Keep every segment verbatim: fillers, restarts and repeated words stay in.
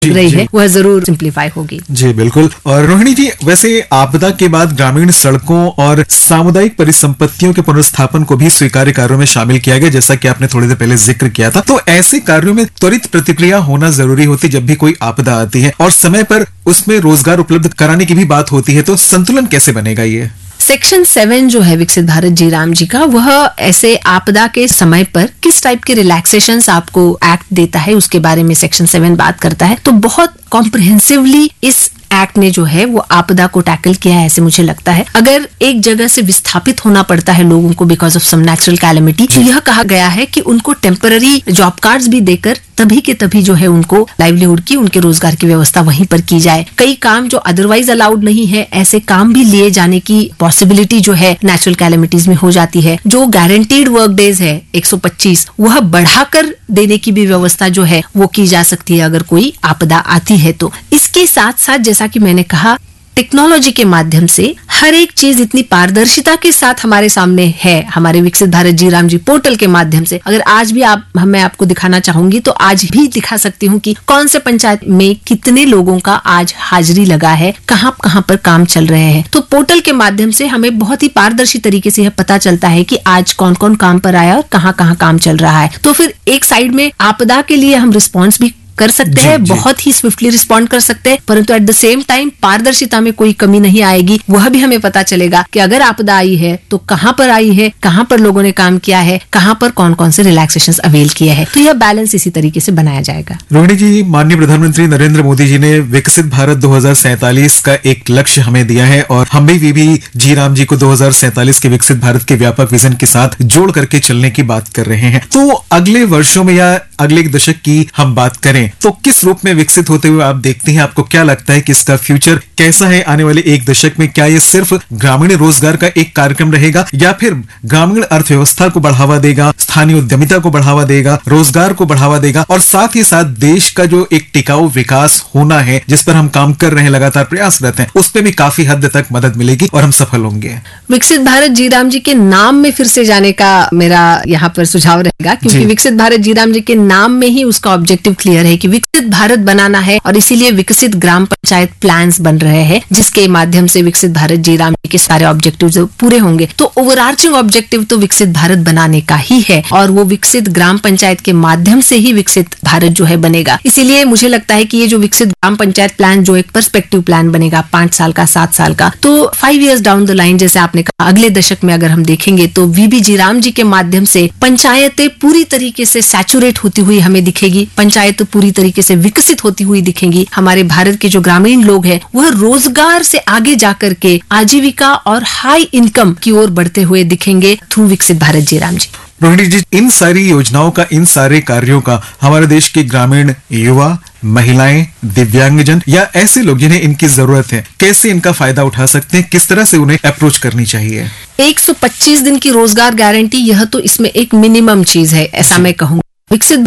रही है वह जरूर सिंप्लीफाई होगी। जी बिल्कुल। और रोहिणी जी, वैसे आपदा के बाद ग्रामीण सड़कों और सामुदायिक परिसंपत्तियों के पुनर्स्थापन को भी स्वीकार्य कार्यों में शामिल किया गया, जैसा कि आपने थोड़ी देर पहले जिक्र किया था। तो ऐसे कार्यों में त्वरित प्रतिक्रिया होना जरूरी होती जब भी कोई आपदा आती है, और समय पर उसमें रोजगार उपलब्ध कराने की भी बात होती है। तो संतुलन कैसे बनेगा ये? सेक्शन सेवन जो है विकसित भारत जी राम जी का, वह ऐसे आपदा के समय पर किस टाइप के रिलैक्सेशंस आपको एक्ट देता है उसके बारे में सेक्शन सेवन बात करता है। तो बहुत कॉम्प्रिहेंसिवली इस एक्ट ने जो है वो आपदा को टैकल किया है, ऐसे मुझे लगता है। अगर एक जगह से विस्थापित होना पड़ता है लोगों को because of some natural calamity, तो यह कहा गया है कि उनको टेम्पररी जॉब कार्ड्स भी देकर तभी के तभी जो है उनको लाइवलीहुड की, उनके रोजगार की व्यवस्था वहीं पर की जाए। कई काम जो अदरवाइज अलाउड नहीं है, ऐसे काम भी लिए जाने की पॉसिबिलिटी जो है नेचुरल कैलेमिटीज में हो जाती है। जो गारंटीड वर्क डेज है एक सौ पच्चीस, वह बढ़ाकर देने की भी व्यवस्था जो है वो की जा सकती है अगर कोई आपदा आती है तो। इसके साथ साथ जैसा कि मैंने कहा, टेक्नोलॉजी के माध्यम से हर एक चीज इतनी पारदर्शिता के साथ हमारे सामने है। हमारे विकसित भारत जी राम जी पोर्टल के माध्यम से अगर आज भी आप मैं आपको दिखाना चाहूंगी तो आज भी दिखा सकती हूँ कि कौन से पंचायत में कितने लोगों का आज हाजिरी लगा है, कहाँ कहाँ पर काम चल रहे हैं। तो पोर्टल के माध्यम से हमें बहुत ही पारदर्शी तरीके से यह पता चलता है कि आज कौन कौन काम पर आया और कहाँ कहाँ काम चल रहा है। तो फिर एक साइड में आपदा के लिए हम रिस्पॉन्स भी कर सकते हैं, बहुत ही स्विफ्टली रिस्पॉन्ड कर सकते हैं, परंतु एट द सेम टाइम पारदर्शिता में कोई कमी नहीं आएगी। वह भी हमें पता चलेगा कि अगर आपदा आई है तो कहां पर आई है, कहां पर लोगों ने काम किया है, कहां पर कौन कौन से रिलैक्सेशंस अवेल किए हैं। तो यह बैलेंस इसी तरीके से बनाया जाएगा। रोहिणी जी, माननीय प्रधानमंत्री नरेंद्र मोदी जी ने विकसित भारत दो हजार सैंतालीस का एक लक्ष्य हमें दिया है, और हम भी, भी जी राम जी को दो हजार सैंतालीस के विकसित भारत के व्यापक विजन के साथ जोड़ करके चलने की बात कर रहे हैं। तो अगले वर्षों में या अगले एक दशक की हम बात करें तो किस रूप में विकसित होते हुए आप देखते हैं? आपको क्या लगता है कि इसका फ्यूचर कैसा है आने वाले एक दशक में? क्या ये सिर्फ ग्रामीण रोजगार का एक कार्यक्रम रहेगा, या फिर ग्रामीण अर्थव्यवस्था को बढ़ावा देगा, स्थानीय उद्यमिता को बढ़ावा देगा, रोजगार को बढ़ावा देगा, और साथ ही साथ देश का जो एक टिकाऊ विकास होना है जिस पर हम काम कर रहे हैं, लगातार प्रयासरत हैं, उस पर भी काफी हद तक मदद मिलेगी और हम सफल होंगे? विकसित भारत जी राम जी के नाम में फिर से जाने का मेरा यहाँ पर सुझाव रहेगा, क्योंकि विकसित भारत जी राम जी के नाम में ही उसका ऑब्जेक्टिव क्लियर है कि विकसित भारत बनाना है, और इसीलिए विकसित ग्राम पंचायत प्लान्स बन रहे हैं जिसके माध्यम से विकसित भारत जी राम जी के सारे ऑब्जेक्टिव्स पूरे होंगे। तो ओवरआर्चिंग ऑब्जेक्टिव तो विकसित भारत बनाने का ही है, और वो विकसित ग्राम पंचायत के माध्यम से ही विकसित भारत जो है बनेगा। इसीलिए मुझे लगता है कि ये जो विकसित ग्राम पंचायत प्लान जो एक पर्सपेक्टिव प्लान बनेगा पांच साल का, सात साल का, तो five years down the line, जैसे आपने कहा, अगले दशक में अगर हम देखेंगे तो वीबी जी राम जी के माध्यम से पंचायतें पूरी तरीके से सैचुरेट होती हुई हमें दिखेगी, पंचायत पूरी तरीके से विकसित होती हुई दिखेंगी। हमारे भारत के जो ग्रामीण लोग हैं वह रोजगार से आगे जाकर के आजीविका और हाई इनकम की ओर बढ़ते हुए दिखेंगे थ्रू विकसित भारत जी राम जी। रोहिणी जी, इन सारी योजनाओं का, इन सारे कार्यों का हमारे देश के ग्रामीण युवा, महिलाएं, दिव्यांगजन या ऐसे लोग जिन्हें इनकी जरूरत है, कैसे इनका फायदा उठा सकते हैं? किस तरह से उन्हें अप्रोच करनी चाहिए? एक सौ पच्चीस दिन की रोजगार गारंटी, यह तो इसमें एक मिनिमम चीज है, ऐसा मैं कहूँगा। विकसित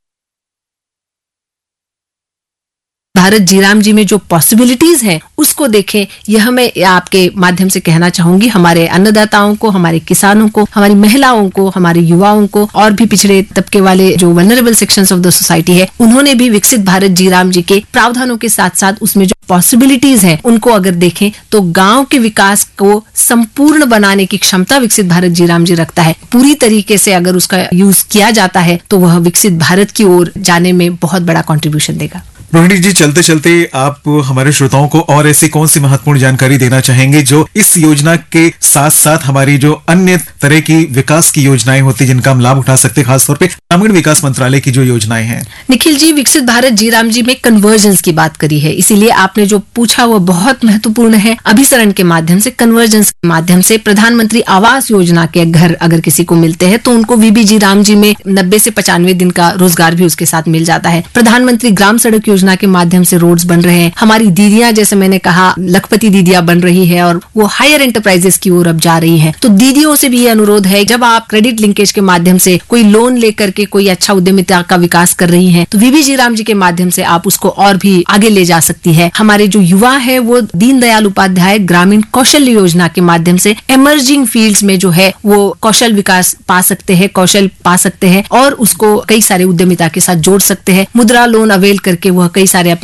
भारत जी राम जी में जो पॉसिबिलिटीज हैं उसको देखें, यह मैं आपके माध्यम से कहना चाहूंगी। हमारे अन्नदाताओं को, हमारे किसानों को, हमारी महिलाओं को, हमारे युवाओं को, और भी पिछड़े तबके वाले जो vulnerable sections of the society है, उन्होंने भी विकसित भारत जी राम जी के प्रावधानों के साथ साथ उसमें जो पॉसिबिलिटीज हैं उनको अगर देखें तो गांव के विकास को संपूर्ण बनाने की क्षमता विकसित भारत जी राम जी रखता है। पूरी तरीके से अगर उसका यूज किया जाता है तो वह विकसित भारत की ओर जाने में बहुत बड़ा कॉन्ट्रीब्यूशन देगा। रोहिणी जी, चलते चलते आप हमारे श्रोताओं को और ऐसी कौन सी महत्वपूर्ण जानकारी देना चाहेंगे जो इस योजना के साथ साथ हमारी जो अन्य तरह की विकास की योजनाएं होती हैं जिनका हम लाभ उठा सकते हैं, खासतौर पे ग्रामीण विकास मंत्रालय की जो योजनाएं हैं? निखिल जी, विकसित भारत जी राम जी में कन्वर्जेंस की बात करी है, इसीलिए आपने जो पूछा वो बहुत महत्वपूर्ण है। अभिसरण के माध्यम से, कन्वर्जेंस के माध्यम से प्रधानमंत्री आवास योजना के घर अगर किसी को मिलते हैं तो उनको वीबी जी राम जी में नब्बे से पचानवे दिन का रोजगार भी उसके साथ मिल जाता है। प्रधानमंत्री ग्राम सड़क योजना के माध्यम से रोड्स बन रहे हैं। हमारी दीदियां, जैसे मैंने कहा, लखपति दीदियां बन रही है और वो हायर एंटरप्राइजेस की ओर अब जा रही हैं। तो दीदियों से भी ये अनुरोध है, जब आप क्रेडिट लिंकेज के माध्यम से कोई लोन लेकर के कोई अच्छा उद्यमिता का विकास कर रही हैं, तो वीबी जी राम जी के माध्यम से आप उसको और भी आगे ले जा सकती है। हमारे जो युवा है वो दीनदयाल उपाध्याय ग्रामीण कौशल योजना के माध्यम से इमर्जिंग फील्ड्स में जो है वो कौशल विकास पा सकते हैं, कौशल पा सकते हैं और उसको कई सारे उद्यमिता के साथ जोड़ सकते हैं। मुद्रा लोन अवेल करके वह कई सारे